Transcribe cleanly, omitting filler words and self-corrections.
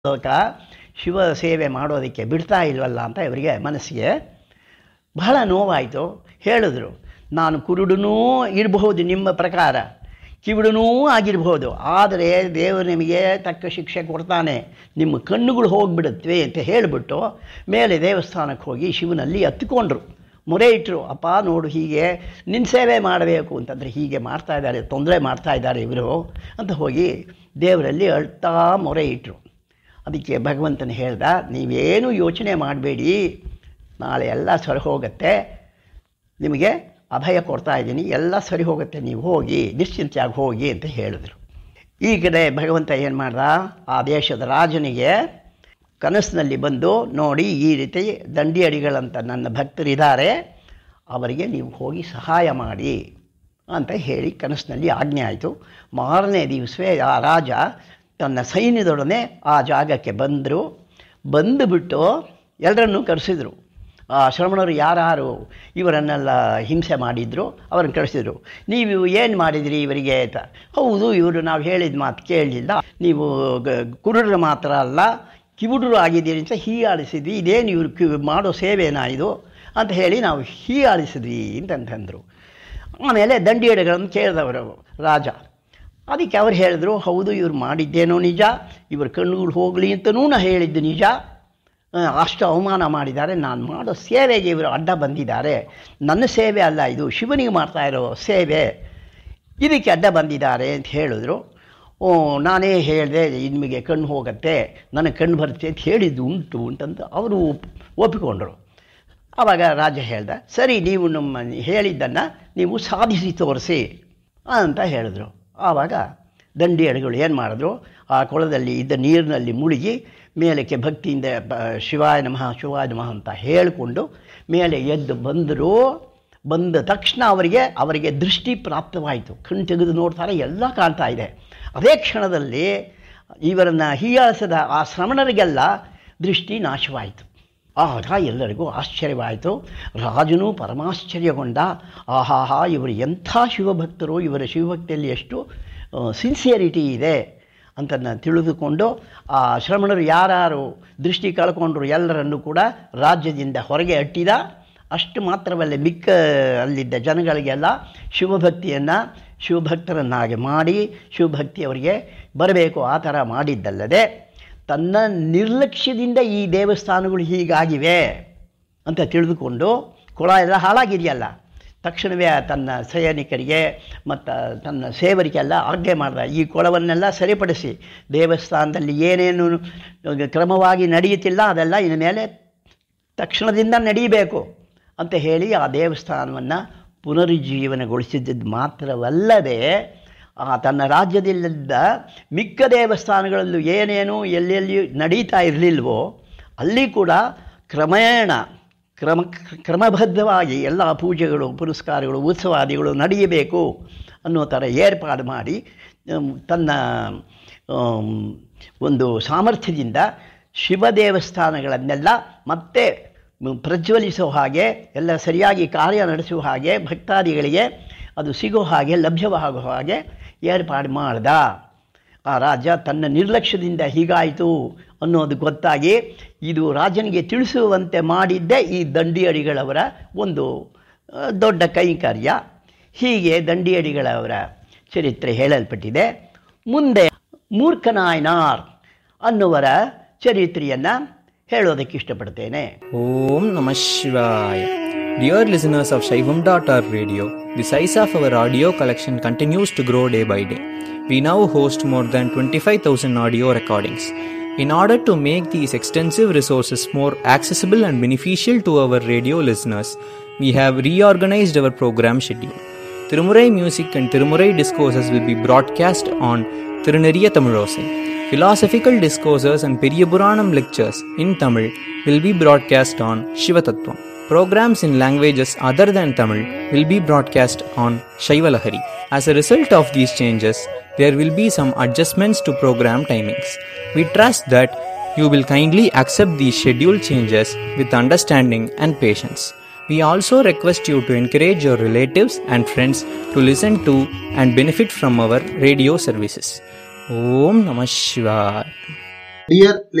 ಲೋಕ ಶಿವ ಸೇವೆ ಮಾಡೋದಕ್ಕೆ ಬಿಡ್ತಾ ಇಲ್ವಲ್ಲ ಅಂತ ಇವರಿಗೆ ಮನಸ್ಸಿಗೆ ಬಹಳ ನೋವಾಯಿತು. ಹೇಳಿದ್ರು, ನಾನು ಕುರುಡನೂ ಇರಬಹುದು ನಿಮ್ಮ ಪ್ರಕಾರ, ಕಿವುಡನೂ ಆಗಿರ್ಬೋದು, ಆದರೆ ದೇವರು ನಿಮಗೆ ತಕ್ಕ ಶಿಕ್ಷೆ ಕೊಡ್ತಾನೆ, ನಿಮ್ಮ ಕಣ್ಣುಗಳು ಹೋಗಿಬಿಡುತ್ತವೆ ಅಂತ ಹೇಳಿಬಿಟ್ಟು ಮೇಲೆ ದೇವಸ್ಥಾನಕ್ಕೆ ಹೋಗಿ ಶಿವನಲ್ಲಿ ಹತ್ತಿಕೊಂಡ್ರು. ಮೊರೆ ಇಟ್ಟರು, ಅಪ್ಪ ನೋಡು ಹೀಗೆ ನಿನ್ನ ಸೇವೆ ಮಾಡಬೇಕು ಅಂತಂದರೆ ಹೀಗೆ ಮಾಡ್ತಾಯಿದ್ದಾರೆ, ತೊಂದರೆ ಮಾಡ್ತಾಯಿದ್ದಾರೆ ಇವರು ಅಂತ ಹೋಗಿ ದೇವರಲ್ಲಿ ಅಳ್ತಾ ಮೊರೆ ಇಟ್ಟರು. ಅದಕ್ಕೆ ಭಗವಂತನ ಹೇಳ್ದ, ನೀವೇನು ಯೋಚನೆ ಮಾಡಬೇಡಿ, ನಾಳೆ ಎಲ್ಲ ಸರಿ ಹೋಗುತ್ತೆ, ನಿಮಗೆ ಅಭಯ ಕೊಡ್ತಾ ಇದ್ದೀನಿ, ಎಲ್ಲ ಸರಿ ಹೋಗುತ್ತೆ, ನೀವು ಹೋಗಿ ನಿಶ್ಚಿಂತೆಯಾಗಿ ಹೋಗಿ ಅಂತ ಹೇಳಿದ್ರು. ಈ ಕಡೆ ಭಗವಂತ ಏನು ಮಾಡ್ದ, ಆ ದೇಶದ ರಾಜನಿಗೆ ಕನಸಿನಲ್ಲಿ ಬಂದು, ನೋಡಿ ಈ ರೀತಿ ದಂಡಿಯಡಿಗಳಂತ ನನ್ನ ಭಕ್ತರಿದ್ದಾರೆ, ಅವರಿಗೆ ನೀವು ಹೋಗಿ ಸಹಾಯ ಮಾಡಿ ಅಂತ ಹೇಳಿ ಕನಸಿನಲ್ಲಿ ಆಜ್ಞೆ ಆಯಿತು. ಮಾರನೇ ದಿವಸವೇ ಆ ರಾಜ ತನ್ನ ಸೈನ್ಯದೊಡನೆ ಆ ಜಾಗಕ್ಕೆ ಬಂದರು. ಬಂದುಬಿಟ್ಟು ಎಲ್ಲರನ್ನೂ ಕರೆಸಿದರು. ಆ ಶ್ರಮಣರು ಯಾರು ಇವರನ್ನೆಲ್ಲ ಹಿಂಸೆ ಮಾಡಿದ್ರು ಅವರನ್ನು ಕಳಿಸಿದರು. ನೀವು ಏನು ಮಾಡಿದಿರಿ ಇವರಿಗೆ ಅಂತ. ಹೌದು, ಇವರು ನಾವು ಹೇಳಿದ ಮಾತು ಕೇಳಲಿಲ್ಲ, ನೀವು ಕುರುಡರು ಮಾತ್ರ ಅಲ್ಲ ಕಿವುಡರು ಆಗಿದ್ದೀರಿ ಅಂತ ಹೀಯಾಳಿಸಿದ್ವಿ, ಇದೇನು ಇವರು ಮಾಡೋ ಸೇವೆನಾ ಇದು ಅಂತ ಹೇಳಿ ನಾವು ಹೀಯಾಳಿಸಿದ್ವಿ ಅಂತಂತಂದರು. ಆಮೇಲೆ ದಂಡಿಯಡಿಗಳನ್ನು ಕೇಳಿದವರು ರಾಜ. ಅದಕ್ಕೆ ಅವ್ರು ಹೇಳಿದ್ರು, ಹೌದು ಇವ್ರು ಮಾಡಿದ್ದೇನೋ ನಿಜ, ಇವ್ರ ಕಣ್ಣುಗಳು ಹೋಗಲಿ ಅಂತನೂ ನಾನು ಹೇಳಿದ್ದು ನಿಜ, ಅಷ್ಟು ಅವಮಾನ ಮಾಡಿದ್ದಾರೆ, ನಾನು ಮಾಡೋ ಸೇವೆಗೆ ಇವರು ಅಡ್ಡ ಬಂದಿದ್ದಾರೆ, ನನ್ನ ಸೇವೆ ಅಲ್ಲ ಇದು, ಶಿವನಿಗೆ ಮಾಡ್ತಾ ಇರೋ ಸೇವೆ, ಇದಕ್ಕೆ ಅಡ್ಡ ಬಂದಿದ್ದಾರೆ ಅಂತ ಹೇಳಿದ್ರು. ನಾನೇ ಹೇಳಿದೆ ನಿಮಗೆ ಕಣ್ಣು ಹೋಗುತ್ತೆ, ನನಗೆ ಕಣ್ಣು ಬರುತ್ತೆ ಅಂತ ಹೇಳಿದ್ದು ಉಂಟು ಅಂತಂದು ಅವರು ಒಪ್ಪಿಕೊಂಡರು. ಆವಾಗ ರಾಜ ಹೇಳ್ದ, ಸರಿ ನೀವು ನಮ್ಮ ಹೇಳಿದ್ದನ್ನು ನೀವು ಸಾಧಿಸಿ ತೋರಿಸಿ ಅಂತ ಹೇಳಿದ್ರು. ಆವಾಗ ದಂಡಿಯಡಿಗಳು ಏನು ಮಾಡಿದ್ರು, ಆ ಕೊಳದಲ್ಲಿ ಇದ್ದ ನೀರಿನಲ್ಲಿ ಮುಳುಗಿ ಮೇಲಕ್ಕೆ ಭಕ್ತಿಯಿಂದ ಶಿವಾಯ ನಮಃ ಶಿವಾಯ ನಮಃ ಅಂತ ಹೇಳಿಕೊಂಡು ಮೇಲೆ ಎದ್ದು ಬಂದರು. ಬಂದ ತಕ್ಷಣ ಅವರಿಗೆ ದೃಷ್ಟಿ ಪ್ರಾಪ್ತವಾಯಿತು. ಕಣ್ಣು ತೆಗೆದು ನೋಡ್ತಾರೆ, ಎಲ್ಲ ಕಾಣ್ತಾ ಇದೆ. ಅದೇ ಕ್ಷಣದಲ್ಲಿ ಇವರನ್ನು ಹೀಯಾಳಿಸಿದ ಆ ಶ್ರಮಣರಿಗೆಲ್ಲ ದೃಷ್ಟಿ ನಾಶವಾಯಿತು. ಆಗ ಎಲ್ಲರಿಗೂ ಆಶ್ಚರ್ಯವಾಯಿತು. ರಾಜನೂ ಪರಮಾಶ್ಚರ್ಯಗೊಂಡ, ಆಹಾಹಾ ಇವರು ಎಂಥ ಶಿವಭಕ್ತರು, ಇವರ ಶಿವಭಕ್ತಿಯಲ್ಲಿ ಎಷ್ಟು ಸಿನ್ಸಿಯರಿಟಿ ಇದೆ ಅಂತ ತಿಳಿದುಕೊಂಡು ಆ ಶ್ರಮಣರು ಯಾರು ದೃಷ್ಟಿ ಕಳ್ಕೊಂಡ್ರು ಎಲ್ಲರನ್ನೂ ಕೂಡ ರಾಜ್ಯದಿಂದ ಹೊರಗೆ ಅಟ್ಟಿದ. ಅಷ್ಟು ಮಾತ್ರವಲ್ಲೇ ಮಿಕ್ಕ ಅಲ್ಲಿದ್ದ ಜನಗಳಿಗೆಲ್ಲ ಶಿವಭಕ್ತರನ್ನಾಗಿ ಮಾಡಿ ಶಿವಭಕ್ತಿ ಅವರಿಗೆ ಬರಬೇಕು ಆ ಥರ ಮಾಡಿದ್ದಲ್ಲದೆ, ತನ್ನ ನಿರ್ಲಕ್ಷ್ಯದಿಂದ ಈ ದೇವಸ್ಥಾನಗಳು ಹೀಗಾಗಿವೆ ಅಂತ ತಿಳಿದುಕೊಂಡು, ಕೊಳ ಎಲ್ಲ ಹಾಳಾಗಿದೆಯಲ್ಲ, ತಕ್ಷಣವೇ ತನ್ನ ಸೈನಿಕರಿಗೆ ಮತ್ತು ತನ್ನ ಸೇವರಿಗೆಲ್ಲ ಆಜ್ಞೆ ಮಾಡಿದ, ಈ ಕೊಳವನ್ನೆಲ್ಲ ಸರಿಪಡಿಸಿ ದೇವಸ್ಥಾನದಲ್ಲಿ ಏನೇನು ಕ್ರಮವಾಗಿ ನಡೆಯುತ್ತಿಲ್ಲ ಅದೆಲ್ಲ ಇನ್ನು ಮೇಲೆ ತಕ್ಷಣದಿಂದ ನಡೀಬೇಕು ಅಂತ ಹೇಳಿ ಆ ದೇವಸ್ಥಾನವನ್ನು ಪುನರುಜ್ಜೀವನಗೊಳಿಸಿದ್ದು ಮಾತ್ರವಲ್ಲದೆ, ತನ್ನ ರಾಜ್ಯದಲ್ಲಿದ್ದ ಮಿಕ್ಕ ದೇವಸ್ಥಾನಗಳಲ್ಲೂ ಏನೇನು ಎಲ್ಲೆಲ್ಲಿ ನಡೀತಾ ಇರಲಿಲ್ವೋ ಅಲ್ಲಿ ಕೂಡ ಕ್ರಮಬದ್ಧವಾಗಿ ಎಲ್ಲ ಪೂಜೆಗಳು ಪುರಸ್ಕಾರಗಳು ಉತ್ಸವಾದಿಗಳು ನಡೆಯಬೇಕು ಅನ್ನೋ ಥರ ಏರ್ಪಾಡು ಮಾಡಿ ತನ್ನ ಒಂದು ಸಾಮರ್ಥ್ಯದಿಂದ ಶಿವ ದೇವಸ್ಥಾನಗಳನ್ನೆಲ್ಲ ಮತ್ತೆ ಪ್ರಜ್ವಲಿಸೋ ಹಾಗೆ, ಎಲ್ಲ ಸರಿಯಾಗಿ ಕಾರ್ಯ ನಡೆಸುವ ಹಾಗೆ, ಭಕ್ತಾದಿಗಳಿಗೆ ಅದು ಸಿಗೋ ಹಾಗೆ, ಲಭ್ಯವಾಗೋ ಹಾಗೆ ಏರ್ಪಾಡು ಮಾಡ್ದ. ಆ ರಾಜ ತನ್ನ ನಿರ್ಲಕ್ಷ್ಯದಿಂದ ಹೀಗಾಯಿತು ಅನ್ನೋದು ಗೊತ್ತಾಗಿ ಇದು ರಾಜನಿಗೆ ತಿಳಿಸುವಂತೆ ಮಾಡಿದ್ದೇ ಈ ದಂಡಿಯಡಿಗಳವರ ಒಂದು ದೊಡ್ಡ ಕೈಂಕರ್ಯ. ಹೀಗೆ ದಂಡಿಯಡಿಗಳವರ ಚರಿತ್ರೆ ಹೇಳಲ್ಪಟ್ಟಿದೆ. ಮುಂದೆ ಮೂರ್ಖನಾಯನಾರ್ ಅನ್ನುವರ ಚರಿತ್ರೆಯನ್ನು ಹೇಳೋದಕ್ಕೆ ಇಷ್ಟಪಡ್ತೇನೆ. ಓಂ ನಮಃ ಶಿವಾಯ. Dear listeners of Shaivam.org radio, the size of our audio collection continues to grow day by day. We now host more than 25,000 audio recordings. In order to make these extensive resources more accessible and beneficial to our radio listeners, we have reorganized our program schedule. Tirumurai music and Tirumurai discourses will be broadcast on Tiruneriya Tamilosai. Philosophical discourses and Periyapuranam lectures in Tamil will be broadcast on Shivatattvam. Programs in languages other than Tamil will be broadcast on Shaivalahari. As a result of these changes, there will be some adjustments to program timings. We trust that you will kindly accept these schedule changes with understanding and patience. We also request you to encourage your relatives and friends to listen to and benefit from our radio services. Om Namah Shivaya. Dear